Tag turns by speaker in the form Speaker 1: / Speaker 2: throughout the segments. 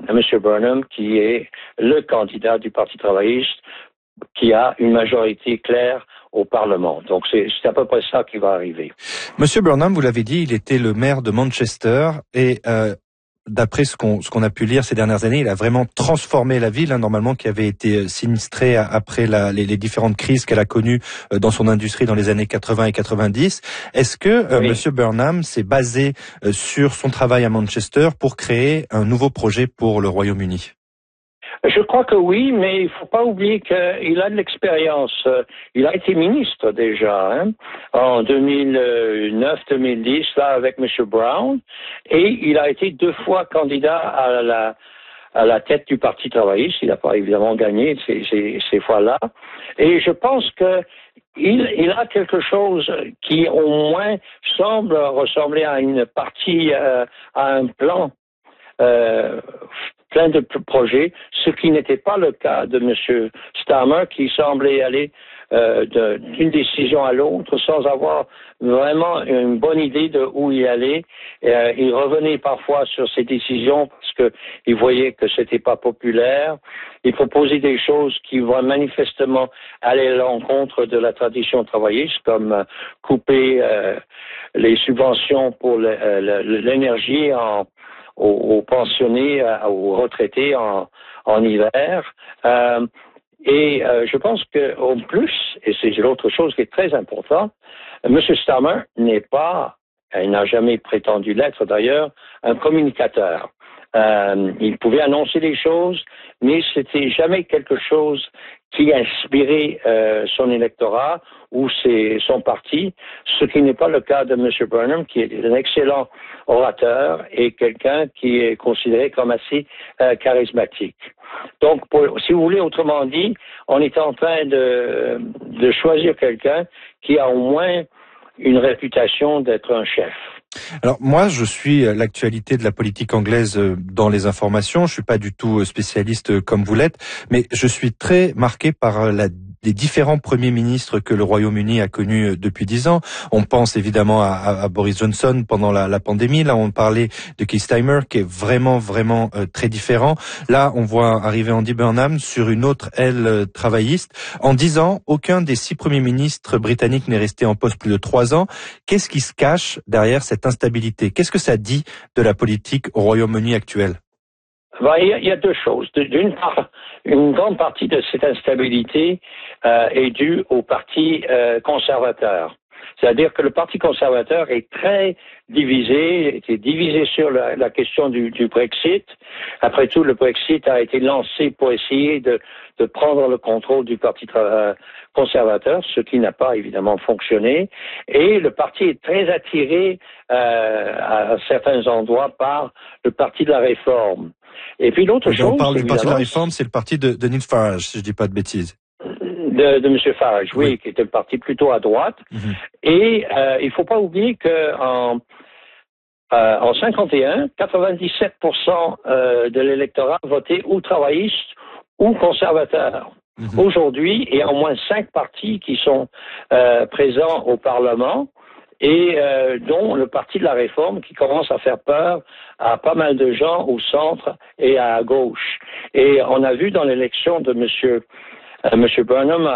Speaker 1: M. Burnham, qui est le candidat du Parti travailliste, qui a une majorité claire au Parlement. Donc c'est à peu près ça qui va arriver.
Speaker 2: Monsieur Burnham, vous l'avez dit, il était le maire de Manchester et d'après ce qu'on a pu lire ces dernières années, il a vraiment transformé la ville, normalement qui avait été sinistrée après les différentes crises qu'elle a connues dans son industrie dans les années 80 et 90. Est-ce que
Speaker 1: Oui.
Speaker 2: Monsieur Burnham s'est basé sur son travail à Manchester pour créer un nouveau projet pour le Royaume-Uni?
Speaker 1: Je crois que oui, mais il faut pas oublier qu'il a de l'expérience. Il a été ministre déjà, en 2009-2010, là, avec M. Brown, et il a été 2 fois candidat à la tête du Parti travailliste. Il n'a pas évidemment gagné ces fois-là. Et je pense que il a quelque chose qui, au moins, semble ressembler à une partie, à un plan, plein de projets, ce qui n'était pas le cas de M. Starmer, qui semblait aller d'une décision à l'autre sans avoir vraiment une bonne idée de où il allait. Il revenait parfois sur ses décisions parce qu'il voyait que c'était pas populaire. Il proposait des choses qui vont manifestement aller à l'encontre de la tradition travailliste, comme couper les subventions pour l'énergie aux pensionnés, aux retraités en hiver. Je pense que au plus, et c'est l'autre chose qui est très importante, M. Starmer il n'a jamais prétendu l'être d'ailleurs, un communicateur. Il pouvait annoncer des choses, mais c'était jamais quelque chose qui inspirait son électorat ou son parti, ce qui n'est pas le cas de M. Burnham, qui est un excellent orateur et quelqu'un qui est considéré comme assez charismatique. Donc, si vous voulez, autrement dit, on est en train de choisir quelqu'un qui a au moins une réputation d'être un chef.
Speaker 2: Alors moi, je suis l'actualité de la politique anglaise dans les informations. Je suis pas du tout spécialiste comme vous l'êtes, mais je suis très marqué par les différents premiers ministres que le Royaume-Uni a connus depuis 10 ans. On pense évidemment à Boris Johnson pendant la pandémie. Là, on parlait de Keir Starmer, qui est vraiment très différent. Là, on voit arriver Andy Burnham sur une autre aile travailliste. En 10 ans, aucun des 6 premiers ministres britanniques n'est resté en poste plus de 3 ans. Qu'est-ce qui se cache derrière cette instabilité? Qu'est-ce que ça dit de la politique au Royaume-Uni actuel?
Speaker 1: Il y a 2 choses. D'une part, une grande partie de cette instabilité est due au Parti conservateur. C'est-à-dire que le Parti conservateur est très divisé, était divisé sur la question du Brexit. Après tout, le Brexit a été lancé pour essayer de prendre le contrôle du Parti conservateur, ce qui n'a pas évidemment fonctionné. Et le parti est très attiré à certains endroits par le Parti de la Réforme. Et puis l'autre chose,
Speaker 2: on parle du Parti de la Réforme, c'est le parti de Neil Farage, si je dis pas de bêtises.
Speaker 1: De M. Farage, oui, qui était un parti plutôt à droite. Mm-hmm. Et il faut pas oublier que en 51, 97% de l'électorat votait ou travailliste ou conservateur. Mm-hmm. Aujourd'hui, il y a au moins 5 partis qui sont présents au Parlement, et dont le Parti de la Réforme, qui commence à faire peur à pas mal de gens au centre et à gauche. Et on a vu dans l'élection de M. Burnham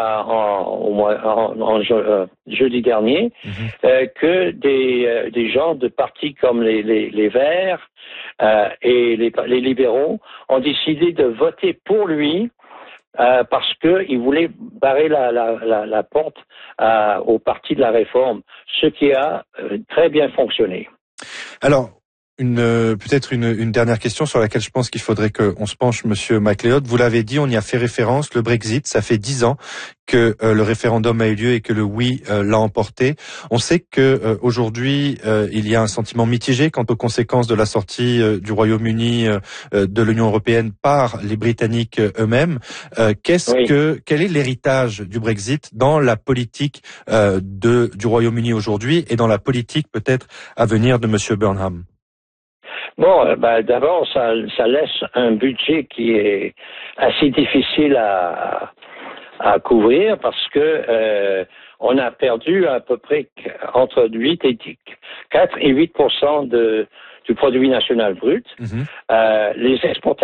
Speaker 1: jeudi dernier, que des gens de partis comme les Verts et les libéraux ont décidé de voter pour lui parce qu'ils voulaient barrer la porte au Parti de la Réforme, ce qui a très bien fonctionné.
Speaker 2: Alors, peut-être une dernière question sur laquelle je pense qu'il faudrait qu'on se penche, Monsieur MacLeod. Vous l'avez dit, on y a fait référence. Le Brexit, ça fait 10 ans que le référendum a eu lieu et que le oui l'a emporté. On sait que aujourd'hui il y a un sentiment mitigé quant aux conséquences de la sortie du Royaume-Uni de l'Union européenne par les Britanniques eux-mêmes. Quel est l'héritage du Brexit dans la politique du Royaume-Uni aujourd'hui et dans la politique peut-être à venir de Monsieur Burnham?
Speaker 1: Bon, d'abord, ça laisse un budget qui est assez difficile à couvrir parce que on a perdu à peu près entre 4 et 8% du produit national brut. Mm-hmm. Les exportations